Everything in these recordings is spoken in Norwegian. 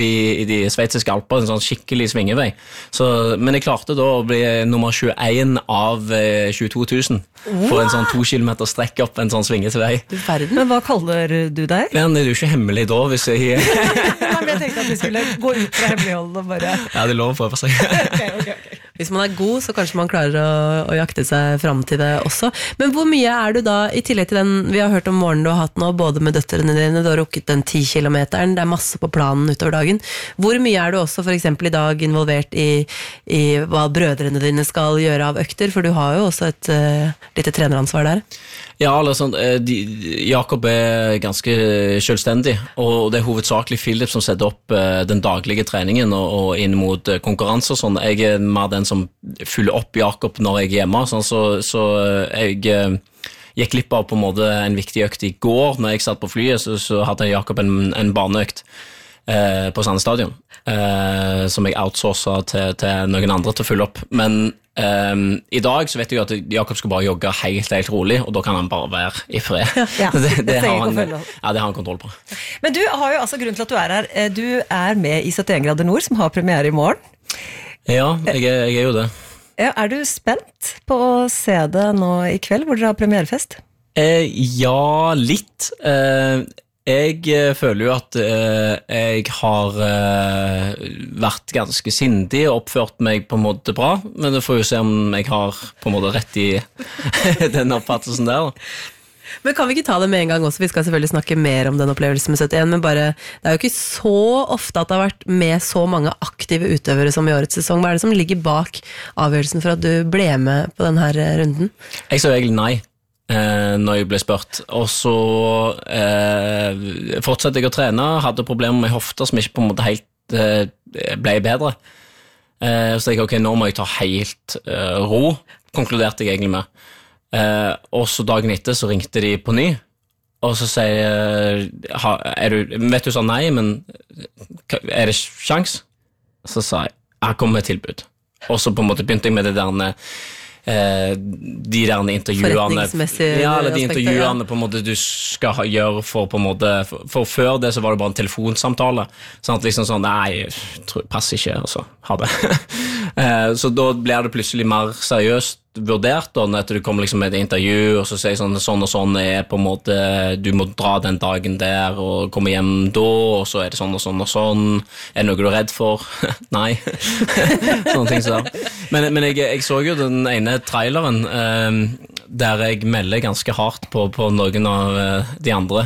i de sveitsiske alper, en sånn skikkelig svingevei. Men jeg klarte da å bli nummer 21 av 22 000 for en sånn 2 kilometer strekk opp en sånn svingete vei. Men hva kaller du deg? Ja, det er jo ikke hemmelig da, hvis jeg... Nei, men jeg tenkte at vi skulle gå ut fra hemmeligholdet og bare... Ja, det er lov å prøve seg. Okay. Hvis man er god, så kanskje man klarer å jakte seg frem til det også. Men hvor mye er du da, i tillegg til den vi har hørt om morgenen du har hatt nå, både med døtterne dine, du har rukket den 10 kilometeren, det er masse på planen utover dagen. Hvor mye er du også for eksempel i dag involvert i hva brødrene dine skal gjøre av økter, for du har jo også et lite treneransvar der. Ja, Jakob er ganske selvstendig, og det er hovedsakelig Philip som setter opp den daglige treningen og inn mot konkurranser. Sånn. Jeg er mer den som fyller opp Jakob når jeg er hjemme, sånn, så jeg gikk glipp av på en måte en viktig økt i går. Når jeg satt på flyet, så hadde Jakob en barneøkt på Sande stadion, som jeg outsourcet til noen andre til å fylle opp. Men i dag så vet jeg at Jakob skal bare jogge helt rolig, og da kan han bare være i fred. Det har han kontroll på. Men du har jo altså grunn til at du er her. Du er med i 71 grader nord, som har premiere i morgen. Ja, jeg er jo det. Ja, er du spent på å se det nå i kveld, hvor dere har premierefest? Ja, litt. Jeg føler jo at jeg har vært ganske sindig og oppført meg på en måte bra, men det får jo se om jeg har på en måte rett i den oppfattelsen der. Men kan vi ikke ta det med en gang også? Vi skal selvfølgelig snakke mer om den opplevelsen med 71, men bare, det er jo ikke så ofte at det har vært med så mange aktive utøvere som i årets sesong. Hva er det som ligger bak avgjørelsen for at du ble med på denne runden? Jeg sa egentlig nei når jeg ble spurt, og så fortsatte jeg å trene, hadde problemer med hofter som ikke på en måte helt ble bedre. Så jeg ok, nå må jeg ta helt ro, konkluderte jeg egentlig med. Og så dagen etter så ringte de på ny, og så sier vet du sånn nei, men er det sjans? Så sa jeg kommer med tilbud. Og så på en måte begynte jeg med det der de der intervjuene eller de intervjuene på en måte du skal gjøre for på en måte for før det så var det bare en telefonsamtale sånn at liksom sånn, nei, passer ikke og så, ha det så da blir det plutselig mer seriøst vurdert da, når du kommer liksom med et intervju og så sier sånn og sånn er på en måte, du må dra den dagen der og komme hjem da og så er det sånn og sånn er det noe du er redd for? Nei sånne ting så men jeg så jo den ene traileren der jeg melder ganske hardt på noen av de andre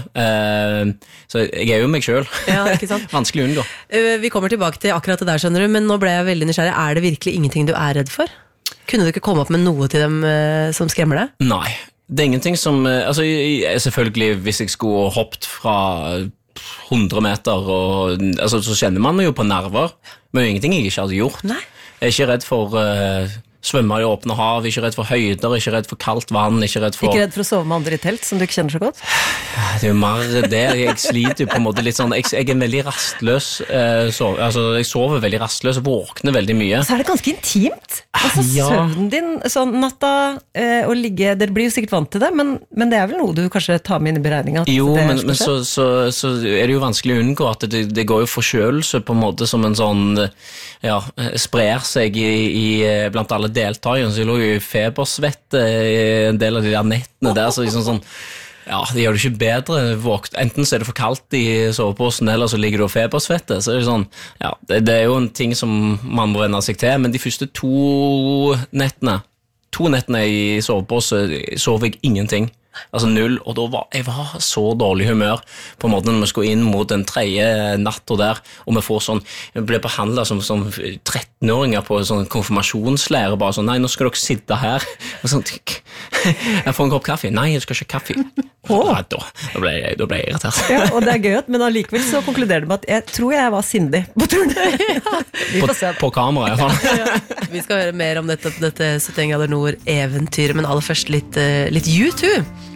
så jeg er jo meg selv ikke sant? Vanskelig å unngå Vi kommer tilbake til akkurat det der skjønner du men nå ble jeg veldig nysgjerrig, er det virkelig ingenting du er redd for? Kunne du ikke komme opp med noe til dem som skremmer deg? Nei, det er ingenting som altså, selvfølgelig hvis jeg skulle hoppet fra 100 meter og, altså, så kjenner man jo på nerver men ingenting jeg ikke hadde gjort Nei. Jeg er ikke redd for svømme i åpne hav, ikke redd for høyder, ikke redd for kaldt vann, ikke redd for å sove med andre i telt, som du ikke kjenner så godt? Det er jo mer det, jeg sliter jo på en måte litt sånn, jeg er veldig rastløs, altså jeg sover veldig rastløs, våkner veldig mye. Så er det ganske intimt, altså søvnen din, sånn natta å ligge, dere blir jo sikkert vant til det, men det er vel noe du kanskje tar med inn i beregningen? Jo, men så er det jo vanskelig å unngå at det går jo forkjølelse på en måte som en sånn, ja, sprer seg blant alle deltakerne, så jeg lå jo i febersvette i en del av de der nettene der, så liksom sånn, ja, det gjør det ikke bedre, enten så er det for kaldt i soveposen, eller så ligger det og febersvette, så er det sånn, ja, det er jo en ting som man må venne seg til, men de første to nettene i sovepose sov jeg ingenting. Altså 0, og da jeg var så dårlig humør på en måte når vi skulle inn mot den 3. natta der, og vi ble behandlet som 13-åringer på sånn konfirmasjonslære, bare sånn, nei, nå skal dere sitte her, og sånn, jeg får en kopp kaffe, nei, jeg skal ikke kaffe, da ble jeg irritert. Ja, og det er gøy, men allikevel så konkluderer det med at jeg tror jeg var sindig på turen. På kamera, i hvert fall. Vi skal høre mer om dette 71 grader nord eventyr, men aller først litt U2.